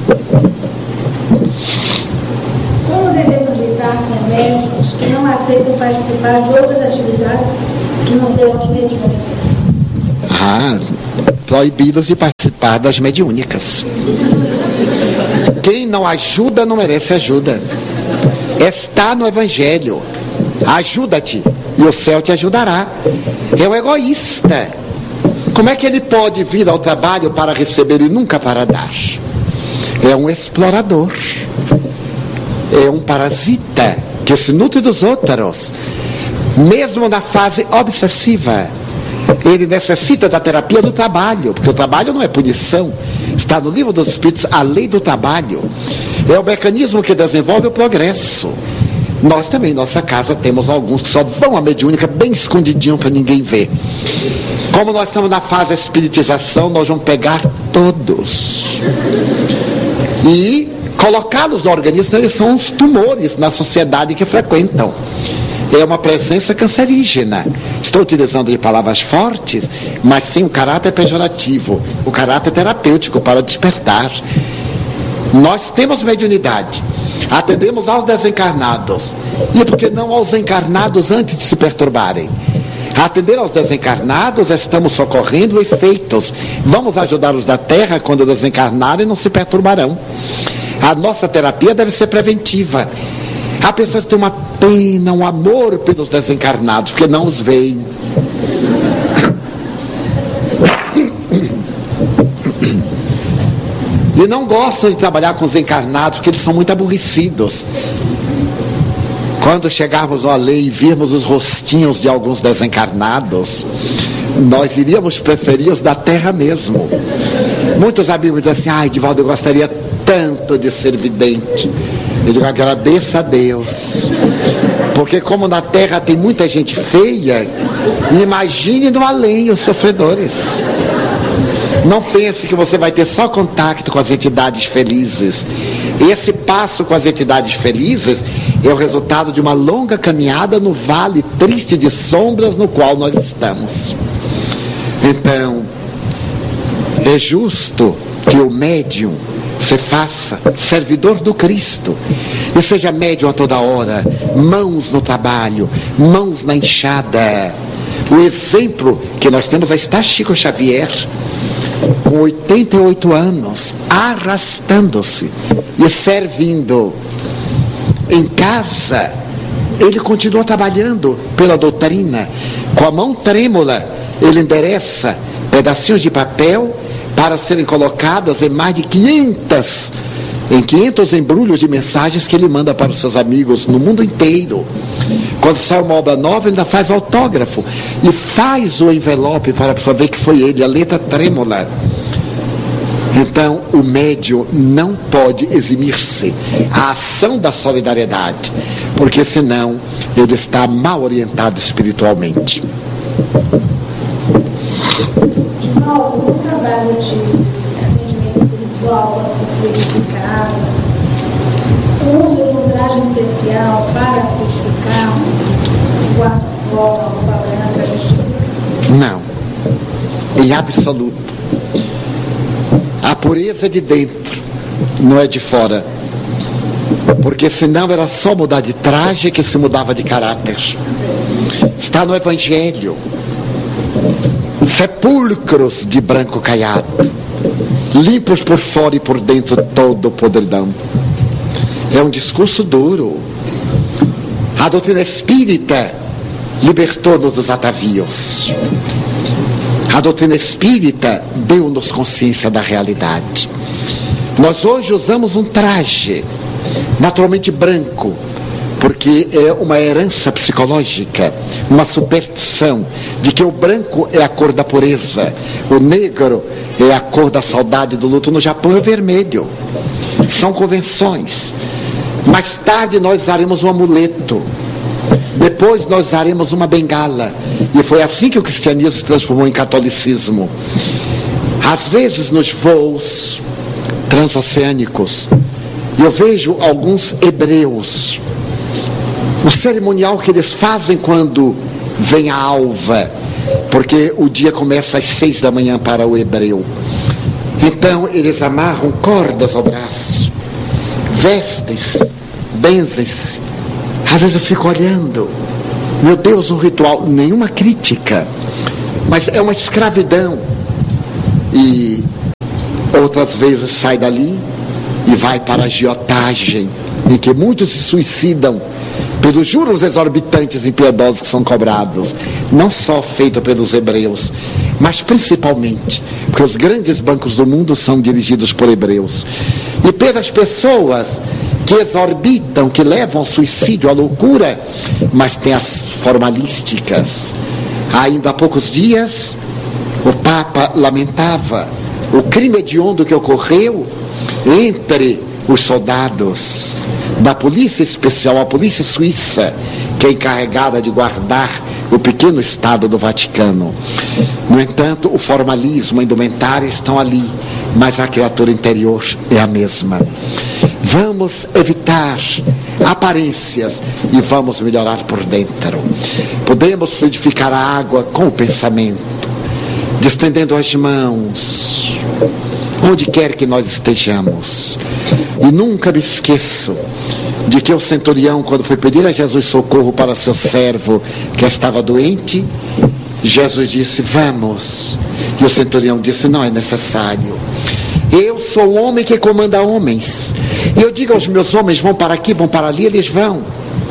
Como devemos lidar com médicos que não aceitam participar de outras atividades que não sejam as mediúnicas? Ah, proibidos de participar das mediúnicas. Quem não ajuda não merece ajuda. Está no Evangelho. Ajuda-te e o céu te ajudará. É um egoísta. Como é que ele pode vir ao trabalho para receber e nunca para dar? É um explorador. É um parasita que se nutre dos outros. Mesmo na fase obsessiva, ele necessita da terapia do trabalho, porque o trabalho não é punição. Está no livro dos Espíritos a lei do trabalho. É o mecanismo que desenvolve o progresso. Nós também, em nossa casa, temos alguns que só vão à mediúnica bem escondidinho para ninguém ver. Como nós estamos na fase espiritização, nós vamos pegar todos e colocá-los no organismo. Eles são os tumores na sociedade que frequentam. É uma presença cancerígena. Estou utilizando de palavras fortes, mas sem o caráter pejorativo, o caráter terapêutico para despertar. Nós temos mediunidade, atendemos aos desencarnados, e por que não aos encarnados antes de se perturbarem? Atender aos desencarnados, estamos socorrendo efeitos. Vamos ajudar os da Terra quando desencarnarem, não se perturbarão. A nossa terapia deve ser preventiva. Há pessoas que têm uma pena, um amor pelos desencarnados, porque não os veem. E não gostam de trabalhar com os encarnados, porque eles são muito aborrecidos. Quando chegarmos no além e virmos os rostinhos de alguns desencarnados, nós iríamos preferir os da Terra mesmo. Muitos amigos dizem assim: ai, Divaldo, eu gostaria tanto de ser vidente. Eu digo, agradeça a Deus, porque como na Terra tem muita gente feia, imagine no além os sofredores. Não pense que você vai ter só contato com as entidades felizes. Esse passo com as entidades felizes é o resultado de uma longa caminhada no vale triste de sombras no qual nós estamos. Então, é justo que o médium se faça servidor do Cristo e seja médium a toda hora, mãos no trabalho, mãos na enxada. O exemplo que nós temos está Chico Xavier, com oitenta e oito anos, arrastando-se e servindo. Em casa, ele continua trabalhando pela doutrina. Com a mão trêmula, ele endereça pedacinhos de papel para serem colocadas em mais de quinhentos, em quinhentos embrulhos de mensagens que ele manda para os seus amigos no mundo inteiro. Quando sai uma obra nova, ele ainda faz autógrafo e faz o envelope para a pessoa ver que foi ele, a letra trêmula. Então, o médium não pode eximir-se à ação da solidariedade, porque senão ele está mal orientado espiritualmente. No trabalho de atendimento espiritual, ao ser fluidificado, o uso de um traje especial para fluidificar o guarda-roupa, a roupa branca, justifica? Não, em absoluto. A pureza é de dentro, não é de fora. Porque senão era só mudar de traje que se mudava de caráter. Está no Evangelho. Sepulcros de branco caiado, limpos por fora e por dentro todo podridão. É um discurso duro. A doutrina espírita libertou-nos dos atavios. A doutrina espírita deu-nos consciência da realidade. Nós hoje usamos um traje naturalmente branco, porque é uma herança psicológica, uma superstição de que o branco é a cor da pureza, o negro é a cor da saudade do luto. No Japão é vermelho. São convenções. Mais tarde nós usaremos um amuleto, depois nós usaremos uma bengala, e foi assim que o cristianismo se transformou em catolicismo. Às vezes nos voos transoceânicos, eu vejo alguns hebreus, o cerimonial que eles fazem quando vem a alva, porque o dia começa às seis da manhã para o hebreu. Então eles amarram cordas ao braço, vestem-se, benzem-se. Às vezes eu fico olhando, meu Deus, um ritual, nenhuma crítica, mas é uma escravidão. E outras vezes sai dali e vai para a agiotagem, em que muitos se suicidam pelos juros exorbitantes e impiedosos que são cobrados, não só feito pelos hebreus, mas principalmente porque os grandes bancos do mundo são dirigidos por hebreus, e pelas pessoas que exorbitam, que levam ao suicídio, à loucura, mas tem as formalísticas. Ainda há poucos dias o Papa lamentava o crime hediondo que ocorreu entre os soldados da polícia especial, a polícia suíça, que é encarregada de guardar o pequeno Estado do Vaticano. No entanto, o formalismo, a indumentária estão ali, mas a criatura interior é a mesma. Vamos evitar aparências e vamos melhorar por dentro. Podemos fluidificar a água com o pensamento, estendendo as mãos, onde quer que nós estejamos. E nunca me esqueço de que o centurião, quando foi pedir a Jesus socorro para seu servo que estava doente, Jesus disse: vamos. E o centurião disse: não é necessário. Eu sou o homem que comanda homens. E eu digo aos meus homens: vão para aqui, vão para ali, eles vão.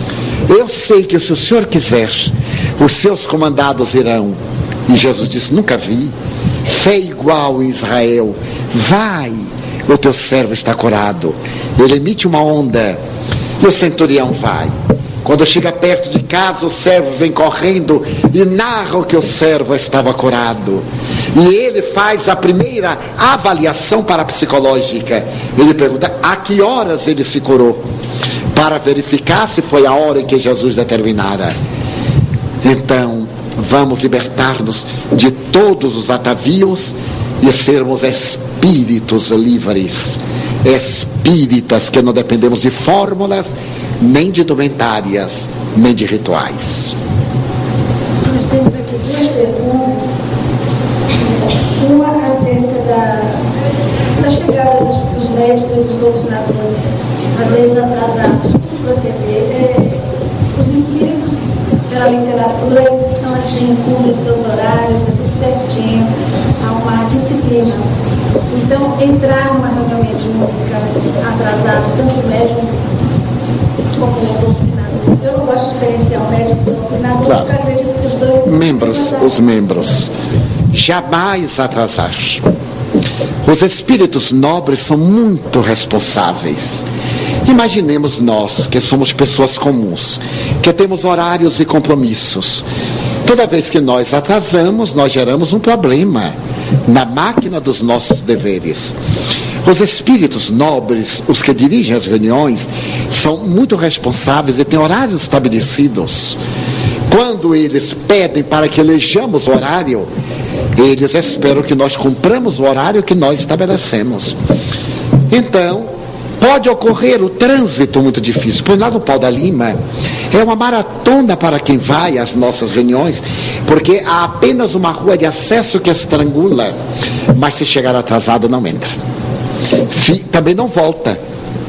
Eu sei que se o Senhor quiser, os seus comandados irão. E Jesus disse: nunca vi fé igual em Israel. Vai, o teu servo está curado. Ele emite uma onda e o centurião vai. Quando chega perto de casa, o servo vem correndo e narra que o servo estava curado. E ele faz a primeira avaliação parapsicológica. Ele pergunta a que horas ele se curou, para verificar se foi a hora em que Jesus determinara. Então, vamos libertar-nos de todos os atavios e sermos espíritos livres, espíritas que não dependemos de fórmulas, nem de indumentárias, nem de rituais. Nós temos aqui duas perguntas. Uma acerca da, da chegada dos, dos médicos e dos doutrinadores, às vezes atrasados. Tudo proceder. É, os espíritos, pela literatura, eles estão assim, cumprem seus horários, é tudo certinho, há uma disciplina. Então, entrar numa reunião mediúnica atrasado, tanto o médium como o doutrinador. Eu não gosto de diferenciar o médium do doutrinador, claro, porque acredito que os dois... Membros, os membros. Jamais atrasar. Os espíritos nobres são muito responsáveis. Imaginemos nós, que somos pessoas comuns, que temos horários e compromissos. Toda vez que nós atrasamos, nós geramos um problema na máquina dos nossos deveres. Os espíritos nobres, os que dirigem as reuniões, são muito responsáveis e têm horários estabelecidos. Quando eles pedem para que elejamos o horário, eles esperam que nós cumpramos o horário que nós estabelecemos. Então, pode ocorrer o trânsito muito difícil. Por lá no Pau da Lima, é uma maratona para quem vai às nossas reuniões, porque há apenas uma rua de acesso que estrangula, mas se chegar atrasado não entra. Também não volta.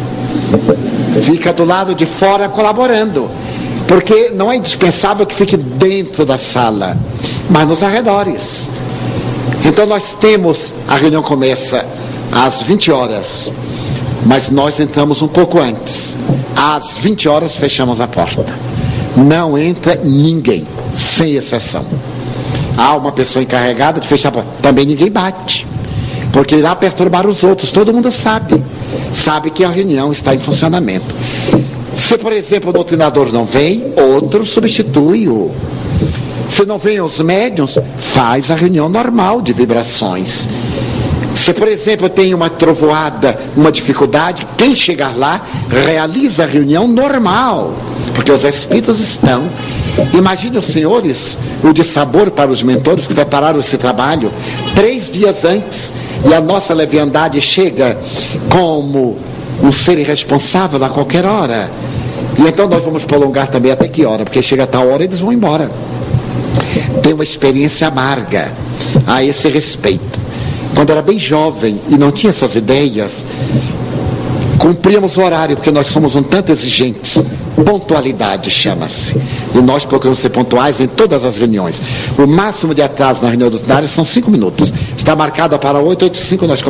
Fica do lado de fora colaborando, porque não é indispensável que fique dentro da sala, mas nos arredores. Então nós temos, a reunião começa às vinte horas, mas nós entramos um pouco antes. Às vinte horas fechamos a porta. Não entra ninguém, sem exceção. Há uma pessoa encarregada de fechar a porta. Também ninguém bate, porque irá perturbar os outros. Todo mundo sabe. Sabe que a reunião está em funcionamento. Se, por exemplo, o doutrinador não vem, outro substitui-o. Se não vêm os médiuns, faz a reunião normal de vibrações. Se, por exemplo, tem uma trovoada, uma dificuldade, quem chegar lá realiza a reunião normal, porque os espíritos estão Imagine os senhores o dissabor para os mentores que prepararam esse trabalho três dias antes, e a nossa leviandade chega como um ser irresponsável a qualquer hora. E então nós vamos prolongar também até que hora, porque chega a tal hora eles vão embora. Tem uma experiência amarga a esse respeito. Quando era bem jovem e não tinha essas ideias, cumpríamos o horário, porque nós somos um tanto exigentes. Pontualidade chama-se. E nós procuramos ser pontuais em todas as reuniões. O máximo de atraso na reunião doutrinária são cinco minutos. Está marcada para oito, oito e cinco nós começamos.